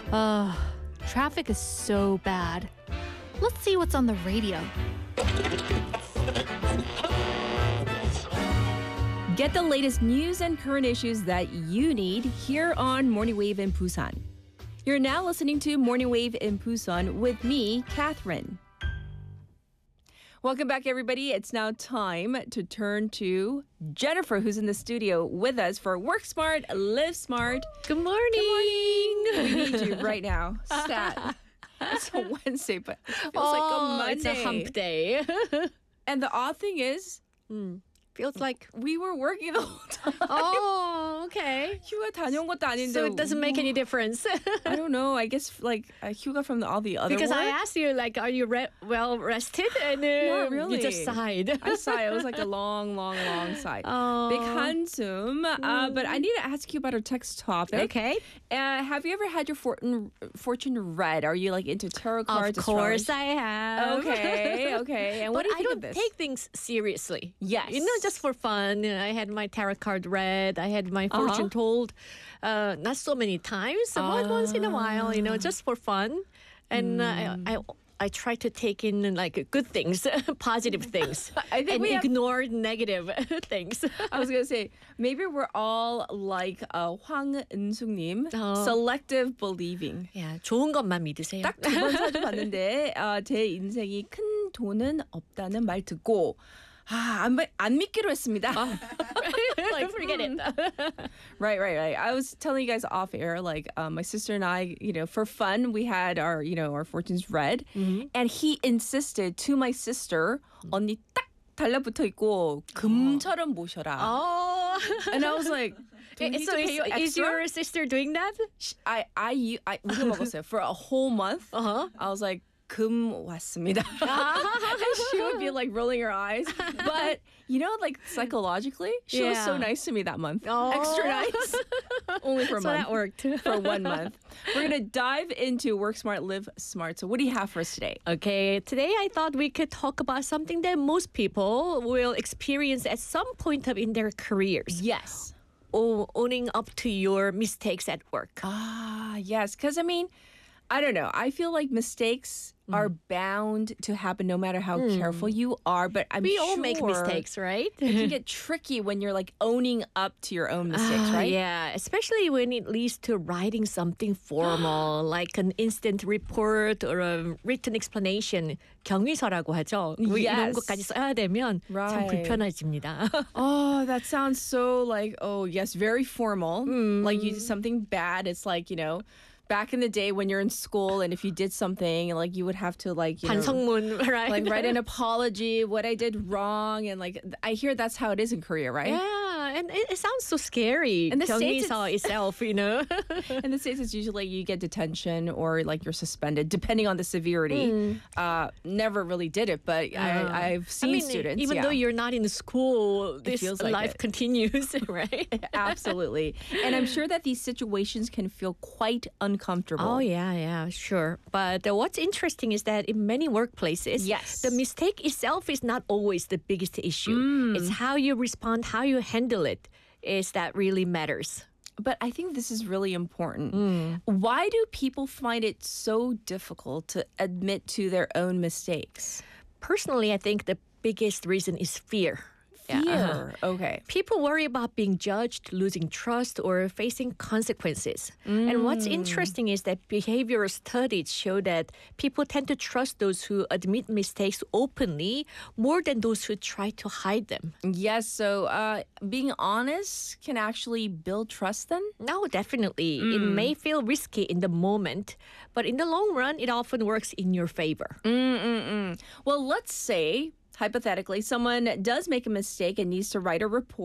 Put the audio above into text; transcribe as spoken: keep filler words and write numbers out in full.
Uh, traffic is so bad. Let's see what's on the radio. Get the latest news and current issues that you need here on Morning Wave in Busan. You're now listening to Morning Wave in Busan with me, Catherine. Welcome back, everybody. It's now time to turn to Jennifer, who's in the studio with us for Work Smart, Live Smart. Good morning. Good morning. We need you right now. Stat. It's a Wednesday, but it feels oh, like a Monday. It's a hump day. And the odd thing is, mm. Feels like we were working the whole time. Oh, okay. 휴가 다녀온 것도 아닌데. So it doesn't make any difference. I don't know. I guess like uh, 휴가 from the, all the other Because work. I asked you, like, are you re- well rested? And uh, Not really. you just sighed. I sighed. It was like a long, long, long sigh. Oh. Big 한숨. Uh, but I need to ask you about our text topic. Okay. Uh, have you ever had your fortune fortune read? Are you like into tarot cards? Of course astrology? I have. Okay, okay. And what But do you I think don't of this? take things seriously. Yes. You know, just for fun. You know, I had my tarot card read. I had my fortune Uh-huh. told. Uh, not so many times, but once in a while, you know, just for fun. And uh, I, I I try to take in like good things, positive things, I think and we have- ignore negative things. I was gonna say maybe we're all like uh, 황 은숙님, 어. selective believing. 야, 좋은 것만 믿으세요. 딱 두 번 사주 봤는데 어, 제 인생이 큰 돈은 없다는 말 듣고 아, 안, 믿- 안 믿기로 했습니다. Like, forget it. Right, right, right. I was telling you guys off air, like um, my sister and I, you know, for fun, we had our, you know, our fortunes read, and he insisted to my sister, 언니 딱 달라붙어 있고 금처럼 모셔라. Oh. And I was like, do we need so to pay is, you is extra? your sister doing that? I, I, I, 우려 먹었어요. For a whole month, Uh-huh. I was like, 금 왔습니다. And she would be like rolling her eyes. But, you know, like psychologically, she was so Yeah. nice to me that month. Oh. Extra nice. Only for a So month. that worked. For one month. We're going to dive into Work Smart, Live Smart. So what do you have for us today? Okay, today I thought we could talk about something that most people will experience at some point of in their careers. Yes. O- owning up to your mistakes at work. Ah, yes. Because, I mean, I don't know. I feel like mistakes are bound to happen no matter how careful you are. But I'm We sure all make mistakes, right? it can get tricky when you're like owning up to your own mistakes, Ah, right? Yeah, especially when it leads to writing something formal, like an instant report or a written explanation. 경위서라고 하죠. 뭐 이런 Yes. 것까지 써야 되면 참 Right. 불편해집니다. Oh, that sounds so like, oh, yes, very formal. Mm. Like you did something bad. It's like, you know, back in the day when you're in school and if you did something, like you would have to like, you know, 반성문, right? like write an apology, what I did wrong. And like, I hear that's how it is in Korea, right? Yeah, and it, it sounds so scary. In the States, 경위서 itself, you know. In the States, it's usually you get detention or like you're suspended, depending on the severity. Uh, never really did it, but I, I've seen I mean, students. even yeah. though you're not in school, this feels like life it. continues, right? Absolutely. And I'm sure that these situations can feel quite uncomfortable. Oh, yeah, yeah, sure. But uh, what's interesting is that in many workplaces, Yes. the mistake itself is not always the biggest issue. Mm. It's how you respond, how you handle it is that really matters. But I think this is really important. Mm. Why do people find it so difficult to admit to their own mistakes? Personally, I think the biggest reason is fear. Fear. Yeah, uh-huh. Okay. People worry about being judged, losing trust, or facing consequences. And what's interesting is that behavioral studies show that people tend to trust those who admit mistakes openly more than those who try to hide them. Yes. So uh, being honest can actually build trust then? No, definitely. It may feel risky in the moment, but in the long run, it often works in your favor. Mm-mm-mm. Well, let's say, hypothetically, someone does make a mistake and needs to write a report.